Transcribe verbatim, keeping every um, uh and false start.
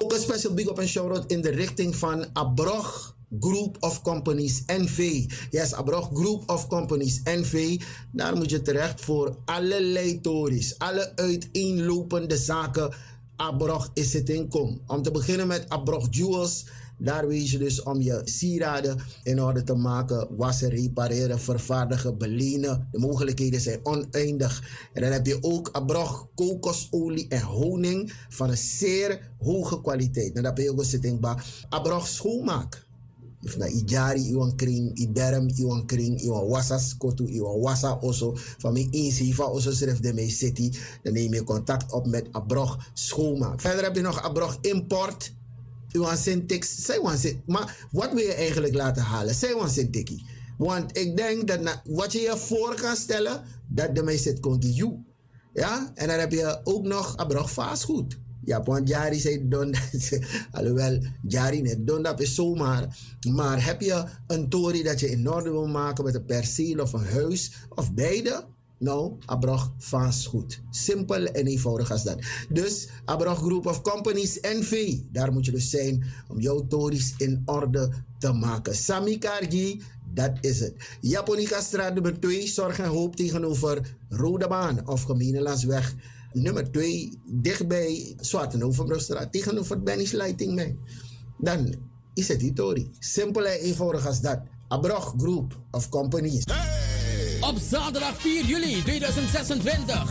Ook een special big up en shout-out in de richting van Abrog Group of Companies N V. Yes, Abrog Group of Companies N V. Daar moet je terecht voor allerlei tories, alle uiteenlopende zaken. Abrog is het inkom. Om te beginnen met Abrog Jewels. Daar weet je dus om je sieraden in orde te maken, wassen, repareren, vervaardigen, belenen. De mogelijkheden zijn oneindig. En dan heb je ook Abrog kokosolie en honing van een zeer hoge kwaliteit. En dat ben je ook zitting bij Abrog schoonmaak. If na ijari iwan kring, iderm iwan kring, iwan wasa skotu, iwan wasa oso. Van mijn inziva oso schrijf de mee city. Dan neem je contact op met Abrog schoonmaak. Verder heb je nog Abrog import. Iwan syntax. Zij wan syntax. Maar wat wil je eigenlijk laten halen? Zij wan syntax. Want ik denk dat na, wat je je voor kan stellen, dat de mee zit komt you. Ja? En dan heb je ook nog Abrog vastgoed. Ja, want Jari zei don, alhoewel Jari net don, dat is zomaar. Maar heb je een tory dat je in orde wil maken met een perceel of een huis of beide? Nou, Abrog vastgoed. Simpel en eenvoudig als dat. Dus Abrog Group of Companies N V. Daar moet je dus zijn om jouw tories in orde te maken. Sami Kargi, dat is het. Japonica straat nummer twee, Zorg en Hoop tegenover Rode Baan of Gemeenelandsweg. Nummer twee, dichtbij Zwartenovenbrugstraat, tegenover Benny's Lighting Man. Dan is het die tory. Simpel en eenvoudig als dat. Abrog Group of Companies. Hey! Op zaterdag vier juli tweeduizend zesentwintig